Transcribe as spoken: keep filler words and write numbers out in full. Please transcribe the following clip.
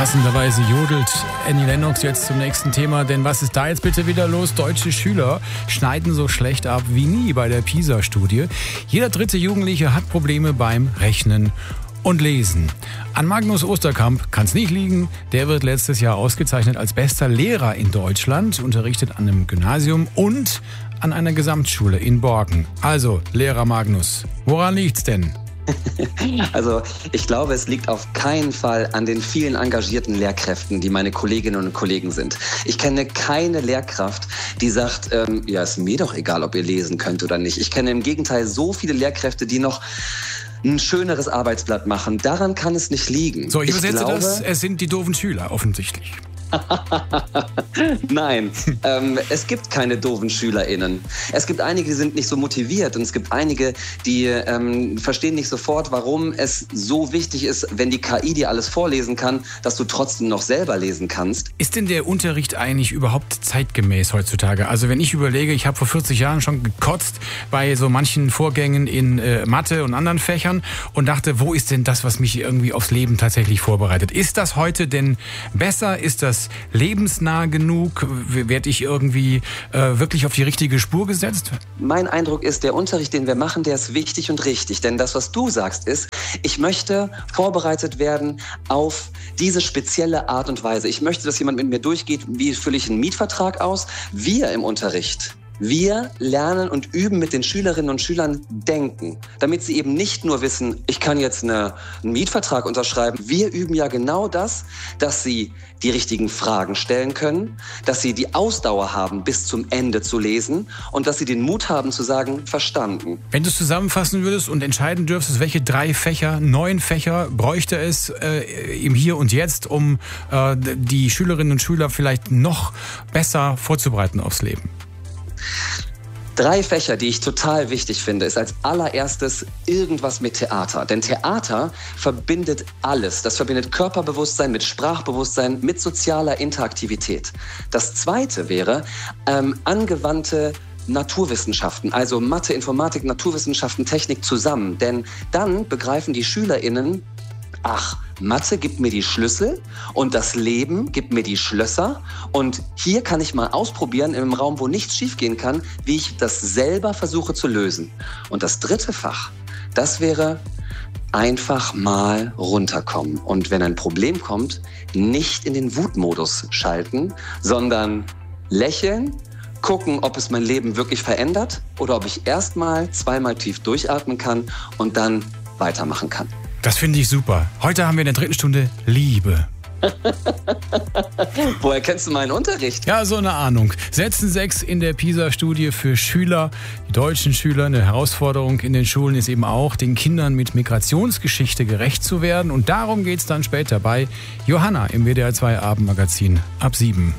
Passenderweise jodelt Annie Lennox jetzt zum nächsten Thema, denn was ist da jetzt bitte wieder los? Deutsche Schüler schneiden so schlecht ab wie nie bei der PISA-Studie. Jeder dritte Jugendliche hat Probleme beim Rechnen und Lesen. An Magnus Osterkamp kann es nicht liegen. Der wird letztes Jahr ausgezeichnet als bester Lehrer in Deutschland, unterrichtet an einem Gymnasium und an einer Gesamtschule in Borken. Also, Lehrer Magnus, woran liegt's denn? Also ich glaube, es liegt auf keinen Fall an den vielen engagierten Lehrkräften, die meine Kolleginnen und Kollegen sind. Ich kenne keine Lehrkraft, die sagt, ähm, ja, ist mir doch egal, ob ihr lesen könnt oder nicht. Ich kenne im Gegenteil so viele Lehrkräfte, die noch ein schöneres Arbeitsblatt machen. Daran kann es nicht liegen. So, ich übersetze ich glaube, das, es sind die doofen Schüler, offensichtlich. Nein, ähm, es gibt keine doofen SchülerInnen. Es gibt einige, die sind nicht so motiviert und es gibt einige, die ähm, verstehen nicht sofort, warum es so wichtig ist, wenn die K I dir alles vorlesen kann, dass du trotzdem noch selber lesen kannst. Ist denn der Unterricht eigentlich überhaupt zeitgemäß heutzutage? Also wenn ich überlege, ich habe vor vierzig Jahren schon gekotzt bei so manchen Vorgängen in äh, Mathe und anderen Fächern und dachte, wo ist denn das, was mich irgendwie aufs Leben tatsächlich vorbereitet? Ist das heute denn besser? Ist das lebensnah genug? Werde ich irgendwie äh, wirklich auf die richtige Spur gesetzt? Mein Eindruck ist, der Unterricht, den wir machen, der ist wichtig und richtig. Denn das, was du sagst, ist, ich möchte vorbereitet werden auf diese spezielle Art und Weise. Ich möchte, dass jemand mit mir durchgeht, wie fülle ich einen Mietvertrag aus? Wir im Unterricht. Wir lernen und üben mit den Schülerinnen und Schülern denken, damit sie eben nicht nur wissen, ich kann jetzt eine, einen Mietvertrag unterschreiben. Wir üben ja genau das, dass sie die richtigen Fragen stellen können, dass sie die Ausdauer haben, bis zum Ende zu lesen und dass sie den Mut haben zu sagen, verstanden. Wenn du es zusammenfassen würdest und entscheiden dürftest, welche drei Fächer, neun Fächer bräuchte es äh, im Hier und Jetzt, um äh, die Schülerinnen und Schüler vielleicht noch besser vorzubereiten aufs Leben? Drei Fächer, die ich total wichtig finde, ist als allererstes irgendwas mit Theater. Denn Theater verbindet alles. Das verbindet Körperbewusstsein mit Sprachbewusstsein, mit sozialer Interaktivität. Das zweite wäre ähm, angewandte Naturwissenschaften, also Mathe, Informatik, Naturwissenschaften, Technik zusammen. Denn dann begreifen die SchülerInnen, ach, Mathe gibt mir die Schlüssel und das Leben gibt mir die Schlösser. Und hier kann ich mal ausprobieren, in einem Raum, wo nichts schiefgehen kann, wie ich das selber versuche zu lösen. Und das dritte Fach, das wäre einfach mal runterkommen. Und wenn ein Problem kommt, nicht in den Wutmodus schalten, sondern lächeln, gucken, ob es mein Leben wirklich verändert oder ob ich erstmal zweimal tief durchatmen kann und dann weitermachen kann. Das finde ich super. Heute haben wir in der dritten Stunde Liebe. Woher kennst du meinen Unterricht? Ja, so eine Ahnung. Setzen sechs in der PISA-Studie für Schüler, die deutschen Schüler. Eine Herausforderung in den Schulen ist eben auch, den Kindern mit Migrationsgeschichte gerecht zu werden. Und darum geht es dann später bei Johanna im W D R zwei Abendmagazin ab sieben.